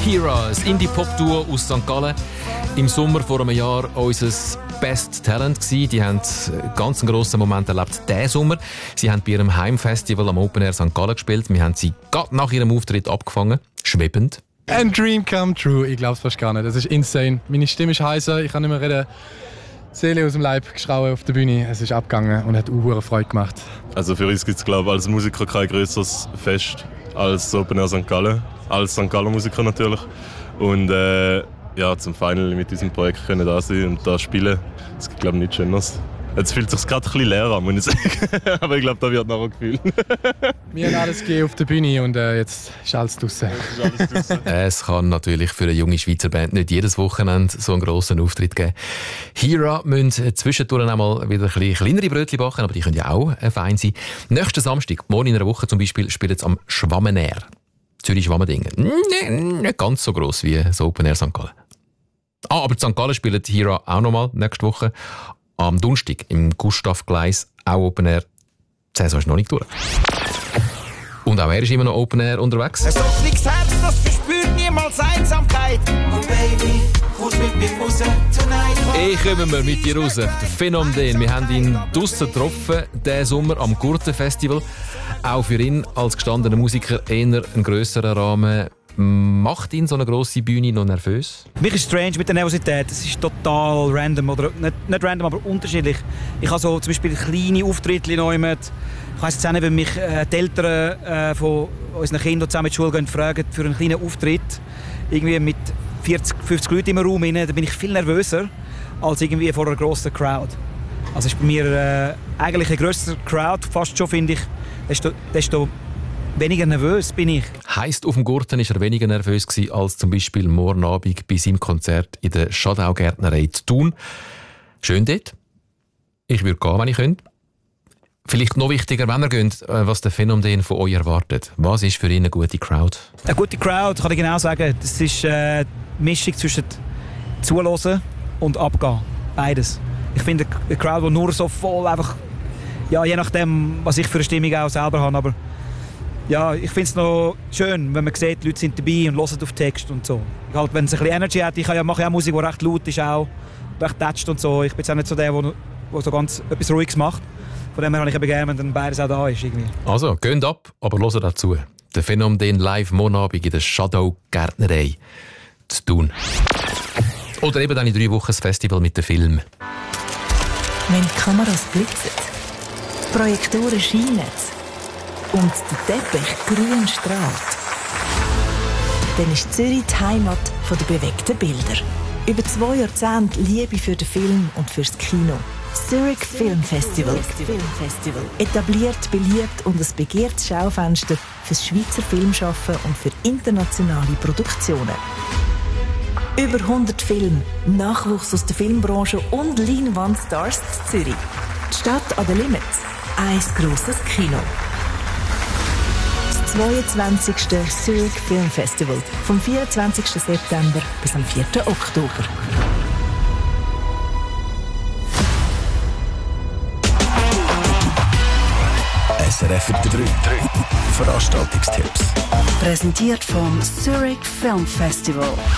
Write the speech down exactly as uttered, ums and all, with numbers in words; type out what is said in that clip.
Hira, ein Indie-Pop-Duo aus Sankt Gallen. Im Sommer vor einem Jahr unser Best Talent gewesen. Die haben ganz einen grossen Moment erlebt diesen Sommer. Sie haben bei ihrem Heimfestival am Open Air Sankt Gallen gespielt. Wir haben sie gerade nach ihrem Auftritt abgefangen. Schwebend. Ein Dream come true. Ich glaube es fast gar nicht. Das ist insane. Meine Stimme ist heiser. Ich kann nicht mehr reden. Seele aus dem Leib geschrauen auf der Bühne. Es ist abgegangen und hat auch Freude gemacht. Also für uns gibt es, glaube ich, als Musiker kein grösseres Fest als Open Air Sankt Gallen. Als Sankt Gallen Musiker natürlich. Und äh, ja, zum Final mit diesem Projekt können da sein und da spielen, das gibt, glaube ich, nichts Schöneres. Jetzt fühlt es sich gerade ein bisschen leer an, muss ich sagen. Aber ich glaube, da wird nachher gefühlt. Wir haben alles gegeben auf der Bühne und äh, jetzt ist alles draussen. Es kann natürlich für eine junge Schweizer Band nicht jedes Wochenende so einen grossen Auftritt geben. Hira müssen zwischendurch auch mal wieder ein bisschen kleinere Brötchen backen, aber die können ja auch äh, fein sein. Nächsten Samstag, morgen in einer Woche zum Beispiel, spielen sie am Schwammenair. Zürich-Schwammendingen. Nee, nicht ganz so gross wie das Open Air Sankt Gallen. Ah, aber Sankt Gallen spielt Hira auch noch mal nächste Woche. Am Donnerstag im Gustav Gleis, auch Open Air. Die Saison ist noch nicht durch. Und auch er ist immer noch Open Air unterwegs. Ein offenes Herz, das verspürt niemals Einsamkeit. Oh Baby, kommst mit mir raus tonight. Ich komme wir mit dir raus. Der Phänomen. Wir haben ihn draussen getroffen, diesen Sommer am Gurtenfestival. Auch für ihn als gestandener Musiker eher ein grösserer Rahmen. Macht ihn so eine grosse Bühne noch nervös? Mich ist strange mit der Nervosität. Es ist total random. Oder nicht, nicht random, aber unterschiedlich. Ich habe so zum Beispiel kleine Auftritte noch mit. Ich weiss jetzt auch nicht, wenn mich äh, die Eltern äh, von unseren Kindern, die zusammen in die Schule gehen, fragen für einen kleinen Auftritt, irgendwie mit vierzig, fünfzig Leuten im Raum, rein, da bin ich viel nervöser als irgendwie vor einer grossen Crowd. Also ist bei mir äh, eigentlich eine grössere Crowd, fast schon, finde ich, desto, desto weniger nervös bin ich. Heisst, auf dem Gurten war er weniger nervös gewesen, als zum Beispiel morgen Abend bei seinem Konzert in der Schadau-Gärtnerei zu Thun. Schön dort. Ich würde gehen, wenn ich könnte. Vielleicht noch wichtiger, wenn ihr geht, was der Phänomen von euch erwartet. Was ist für ihn eine gute Crowd? Eine gute Crowd, kann ich genau sagen. Das ist äh, die Mischung zwischen Zuhören und Abgehen. Beides. Ich finde eine Crowd, die nur so voll einfach, ja, je nachdem, was ich für eine Stimmung auch selber habe, aber ja, ich finde es noch schön, wenn man sieht, die Leute sind dabei und hören auf Text und so. Ich halt, wenn es ein bisschen Energy hat, ich mache ja auch Musik, die recht laut ist, auch recht tätscht und so. Ich bin jetzt auch nicht so der, der so ganz etwas Ruhiges macht. Von dem her habe ich eben gerne, wenn dann beides auch da ist. Irgendwie. Also, geht ab, aber hört dazu. Der Phänomen live morgen Abend in der Schadau-Gärtnerei zu tun. Oder eben dann in drei Wochen das Festival mit dem Film. Wenn die Kameras blitzen, die Projektoren scheinen und der Teppich grün strahlt, dann ist Zürich die Heimat der bewegten Bilder. Über zwei Jahrzehnte Liebe für den Film und fürs Kino. Zurich Film Festival. Etabliert, beliebt und ein begehrtes Schaufenster fürs Schweizer Filmschaffen und für internationale Produktionen. Über hundert Filme, Nachwuchs aus der Filmbranche und Leinwandstars in Zürich. Die Stadt an den Limits. Ein grosses Kino. Das zweiundzwanzigste Zurich Film Festival. Vom vierundzwanzigsten September bis am vierten Oktober. S R F drei. Veranstaltungstipps. Präsentiert vom Zurich Film Festival.